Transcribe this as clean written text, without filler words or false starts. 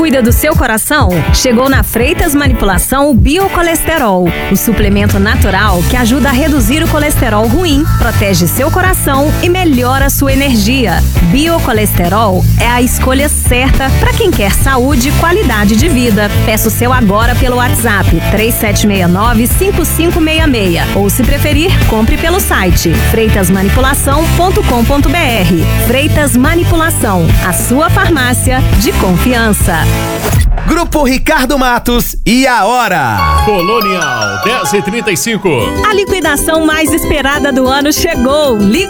cuida do seu coração? Chegou na Freitas Manipulação o Biocolesterol, o suplemento natural que ajuda a reduzir o colesterol ruim, protege seu coração e melhora sua energia. Biocolesterol é a escolha certa para quem quer saúde e qualidade de vida. Peça o seu agora pelo WhatsApp 3769-5566 ou, se preferir, compre pelo site freitasmanipulação.com.br. Freitas Manipulação, a sua farmácia de confiança. Grupo Ricardo Matos e a hora. Colonial 10h35. A liquidação mais esperada do ano chegou.